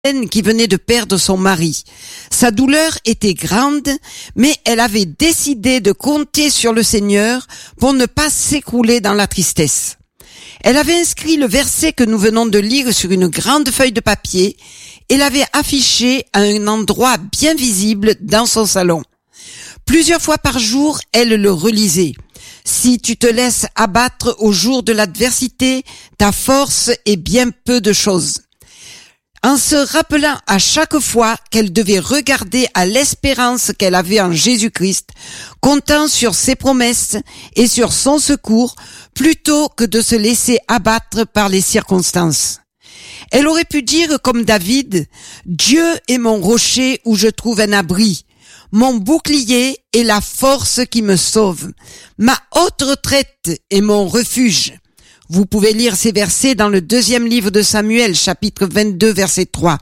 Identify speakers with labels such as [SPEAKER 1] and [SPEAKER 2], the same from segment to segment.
[SPEAKER 1] qui venait de perdre son mari. Sa douleur était grande, mais elle avait décidé de compter sur le Seigneur pour ne pas s'écrouler dans la tristesse. Elle avait inscrit le verset que nous venons de lire sur une grande feuille de papier et l'avait affiché à un endroit bien visible dans son salon. Plusieurs fois par jour, elle le relisait. Si tu te laisses abattre au jour de l'adversité, ta force est bien peu de chose. En se rappelant à chaque fois qu'elle devait regarder à l'espérance qu'elle avait en Jésus-Christ, comptant sur ses promesses et sur son secours, plutôt que de se laisser abattre par les circonstances. Elle aurait pu dire comme David, « Dieu est mon rocher où je trouve un abri, mon bouclier est la force qui me sauve, ma haute retraite est mon refuge. » Vous pouvez lire ces versets dans le 2e livre de Samuel, chapitre 22, verset 3.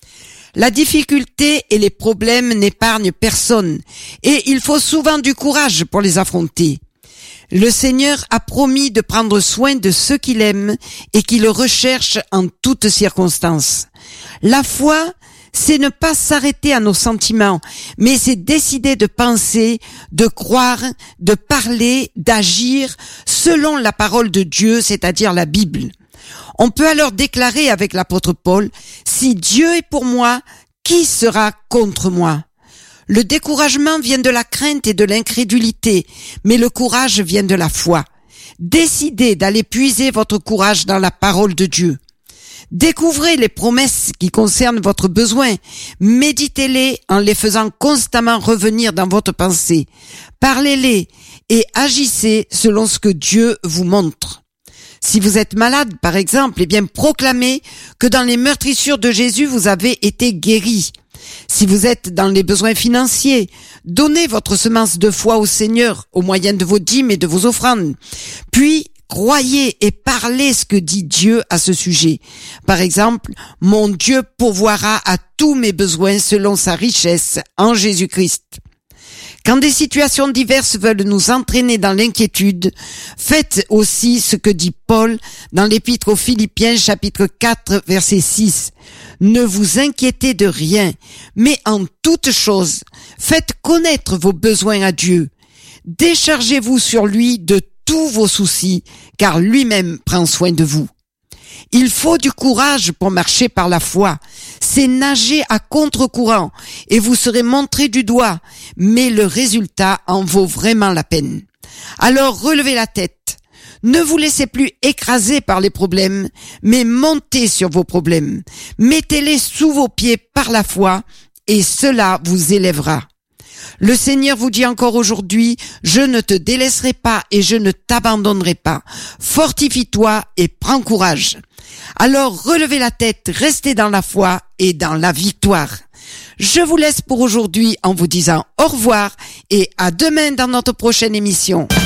[SPEAKER 1] La difficulté et les problèmes n'épargnent personne, et il faut souvent du courage pour les affronter. Le Seigneur a promis de prendre soin de ceux qu'il aime et qui le recherchent en toutes circonstances. La foi, c'est ne pas s'arrêter à nos sentiments, mais c'est décider de penser, de croire, de parler, d'agir selon la parole de Dieu, c'est-à-dire la Bible. On peut alors déclarer avec l'apôtre Paul, « Si Dieu est pour moi, qui sera contre moi ?» Le découragement vient de la crainte et de l'incrédulité, mais le courage vient de la foi. Décidez d'aller puiser votre courage dans la parole de Dieu. Découvrez les promesses qui concernent votre besoin, méditez-les en les faisant constamment revenir dans votre pensée. Parlez-les et agissez selon ce que Dieu vous montre. Si vous êtes malade, par exemple, eh bien proclamez que dans les meurtrissures de Jésus, vous avez été guéri. Si vous êtes dans les besoins financiers, donnez votre semence de foi au Seigneur au moyen de vos dîmes et de vos offrandes. Puis, croyez et parlez ce que dit Dieu à ce sujet. Par exemple, « Mon Dieu pourvoira à tous mes besoins selon sa richesse en Jésus-Christ ». Quand des situations diverses veulent nous entraîner dans l'inquiétude, faites aussi ce que dit Paul dans l'Épître aux Philippiens chapitre 4 verset 6. Ne vous inquiétez de rien, mais en toute chose, faites connaître vos besoins à Dieu. Déchargez-vous sur lui de tous vos soucis, car lui-même prend soin de vous. Il faut du courage pour marcher par la foi. C'est nager à contre-courant et vous serez montré du doigt, mais le résultat en vaut vraiment la peine. Alors relevez la tête. Ne vous laissez plus écraser par les problèmes, mais montez sur vos problèmes. Mettez-les sous vos pieds par la foi et cela vous élèvera. Le Seigneur vous dit encore aujourd'hui, je ne te délaisserai pas et je ne t'abandonnerai pas. Fortifie-toi et prends courage. Alors relevez la tête, restez dans la foi et dans la victoire. Je vous laisse pour aujourd'hui en vous disant au revoir et à demain dans notre prochaine émission.